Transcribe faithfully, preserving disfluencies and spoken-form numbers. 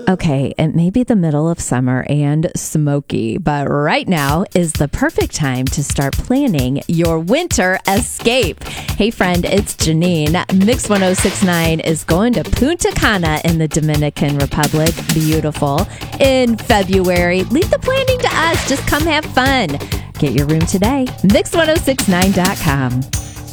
Okay, it may be the middle of summer and smoky, but right now is the perfect time to start planning your winter escape. Hey friend, it's Janine. Mix ten sixty-nine is going to Punta Cana in the Dominican Republic. Beautiful. In February. Leave the planning to us. Just come have fun. Get your room today. Mix ten sixty-nine dot com.